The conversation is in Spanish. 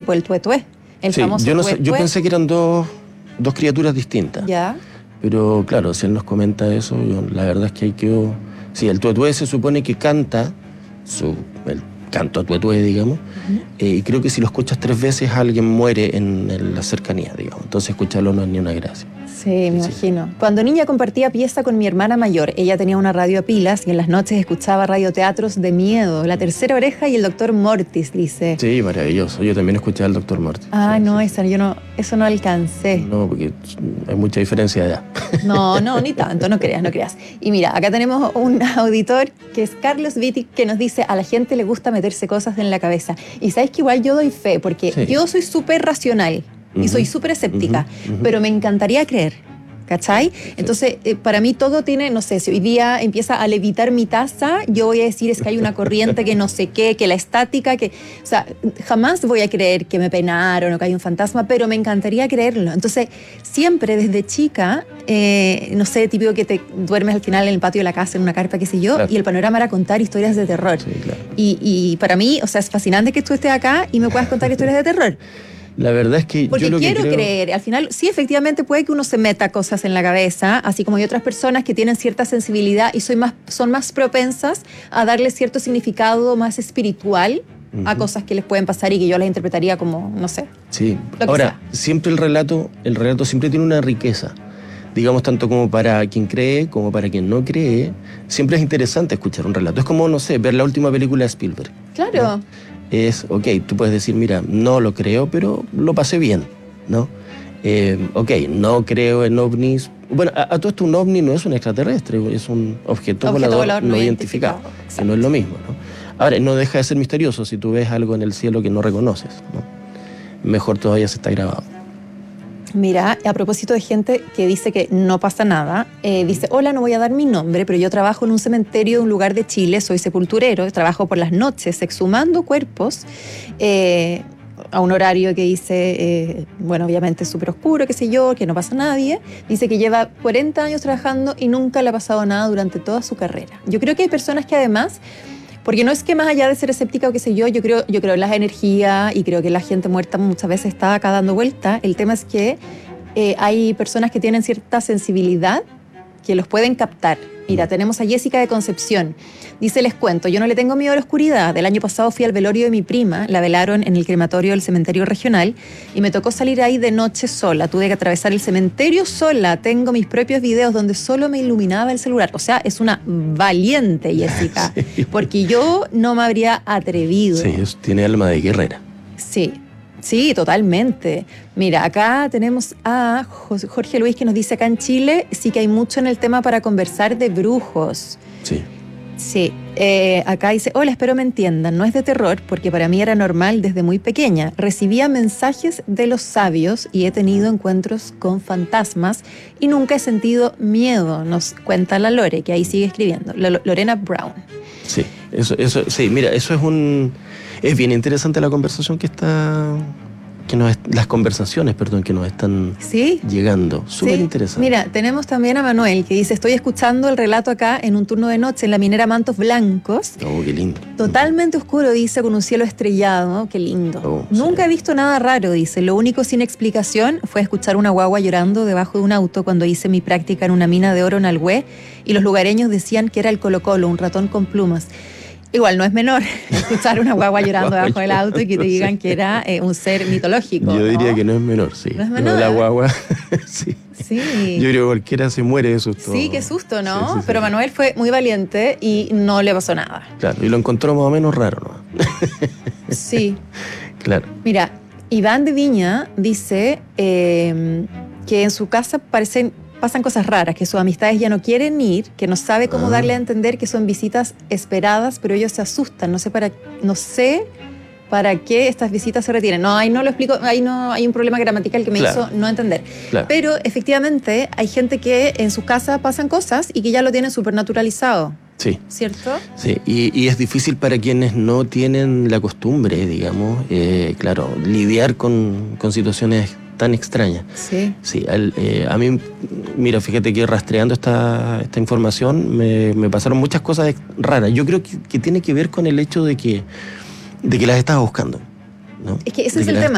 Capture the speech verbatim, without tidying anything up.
pues el tuetué, el sí, famoso yo, no sé, tuetué. yo pensé que eran dos, dos criaturas distintas. Ya. Pero claro, si él nos comenta eso, yo, la verdad es que hay que... Sí, el tuetué se supone que canta, su, el canto tuetué, digamos, uh-huh. eh, y creo que si lo escuchas tres veces alguien muere en, en la cercanía, digamos. Entonces escucharlo no es ni una gracia. Sí, me sí. imagino. Cuando niña compartía pieza con mi hermana mayor. Ella tenía una radio a pilas y en las noches escuchaba radioteatros de miedo. La Tercera Oreja y el Doctor Mortis, dice. Sí, maravilloso. Yo también escuché al Doctor Mortis. Ah, sí, no, sí. Esa, yo no, eso no alcancé. No, porque hay mucha diferencia de edad. No, no, ni tanto, no creas, no creas. Y mira, acá tenemos un auditor que es Carlos Wittig, que nos dice, a la gente le gusta meterse cosas en la cabeza. Y sabes que igual yo doy fe, porque sí. yo soy súper racional y uh-huh. soy súper escéptica, uh-huh. Uh-huh. pero me encantaría creer. ¿Cachai? Entonces, eh, para mí todo tiene, no sé, si hoy día empieza a levitar mi taza, yo voy a decir es que hay una corriente que no sé qué, que la estática, que... O sea, jamás voy a creer que me penaron o que hay un fantasma, pero me encantaría creerlo. Entonces, siempre desde chica, eh, no sé, típico que te duermes al final en el patio de la casa, en una carpa, qué sé yo, claro. y el panorama era contar historias de terror. Sí, claro. y, y para mí, o sea, es fascinante que tú estés acá y me puedas contar historias de terror. La verdad es que Porque yo lo quiero que creo... creer, al final sí, efectivamente puede que uno se meta cosas en la cabeza, así como hay otras personas que tienen cierta sensibilidad y soy más, son más propensas a darle cierto significado más espiritual uh-huh. a cosas que les pueden pasar y que yo las interpretaría como, no sé. Sí, ahora, sea. siempre el relato, el relato siempre tiene una riqueza, digamos, tanto como para quien cree como para quien no cree, siempre es interesante escuchar un relato. Es como, no sé, ver la última película de Spielberg. Claro. ¿no? Es, ok, tú puedes decir, mira, no lo creo, pero lo pasé bien, ¿no? Eh, ok, no creo en ovnis. Bueno, a, a todo esto un ovni no es un extraterrestre, es un objeto, objeto volador, volador no identificado, identificado que no es lo mismo, ¿no? Ahora, no deja de ser misterioso si tú ves algo en el cielo que no reconoces, ¿no? Mejor todavía se está grabado. Mira, a propósito de gente que dice que no pasa nada, eh, dice, hola, no voy a dar mi nombre, pero yo trabajo en un cementerio de un lugar de Chile, soy sepulturero, trabajo por las noches exhumando cuerpos eh, a un horario que dice, eh, bueno, obviamente súper oscuro, qué sé yo, que no pasa nadie. Dice que lleva cuarenta años trabajando y nunca le ha pasado nada durante toda su carrera. Yo creo que hay personas que además... Porque no es que más allá de ser escéptica o qué sé yo, yo creo, yo creo en las energías y creo que la gente muerta muchas veces está acá dando vuelta. El tema es que eh, hay personas que tienen cierta sensibilidad que los pueden captar. Mira, tenemos a Jessica de Concepción. Dice, les cuento, yo no le tengo miedo a la oscuridad. El año pasado fui al velorio de mi prima, la velaron en el crematorio del cementerio regional y me tocó salir ahí de noche sola. Tuve que atravesar el cementerio sola. Tengo mis propios videos donde solo me iluminaba el celular. O sea, es una valiente Jessica, sí. porque yo no me habría atrevido. Sí, tiene alma de guerrera. Sí. Sí, totalmente. Mira, acá tenemos a Jorge Luis que nos dice acá en Chile sí que hay mucho en el tema para conversar de brujos. Sí. Sí, eh, acá dice, hola, espero me entiendan, no es de terror porque para mí era normal desde muy pequeña. Recibía mensajes de los sabios y he tenido encuentros con fantasmas y nunca he sentido miedo, nos cuenta la Lore, que ahí sigue escribiendo, la Lorena Brown. Sí, eso, eso, sí, mira, eso es un... Es bien interesante la conversación que está... Que nos, las conversaciones, perdón, que nos están ¿Sí? llegando. Súper sí. interesante. Mira, tenemos también a Manuel que dice, estoy escuchando el relato acá en un turno de noche en la minera Mantos Blancos. Oh, qué lindo. Totalmente oscuro, dice, con un cielo estrellado. Qué lindo. Oh, Nunca sí. he visto nada raro, dice. Lo único sin explicación fue escuchar una guagua llorando debajo de un auto cuando hice mi práctica en una mina de oro en Alhué y los lugareños decían que era el Colo Colo, un ratón con plumas. Igual no es menor escuchar una guagua llorando debajo del auto y que te digan sí. que era eh, un ser mitológico. Yo ¿no? diría que no es menor, sí. No es menor. No, la guagua, sí. sí. Yo creo que cualquiera se muere de susto. Sí, qué susto, ¿no? Sí, sí, sí. Pero Manuel fue muy valiente y no le pasó nada. Claro, y lo encontró más o menos raro, ¿no? Sí. Claro. Mira, Iván de Viña dice eh, que en su casa parecen... pasan cosas raras, que sus amistades ya no quieren ir, que no sabe cómo ah. darle a entender que son visitas esperadas, pero ellos se asustan, no sé para, no sé para qué estas visitas se retienen. No, ahí no lo explico, ahí no hay un problema gramatical que me claro. hizo no entender. Claro. Pero efectivamente hay gente que en su casa pasan cosas y que ya lo tienen súper naturalizado. Sí. ¿Cierto? Sí, y, y es difícil para quienes no tienen la costumbre, digamos, eh, claro, lidiar con, con situaciones tan extraña. Sí. Sí, al, eh, a mí, mira, fíjate que rastreando esta, esta información me, me pasaron muchas cosas raras. Yo creo que, que tiene que ver con el hecho de que, de que las estás buscando, ¿no? Es que ese de es que el tema.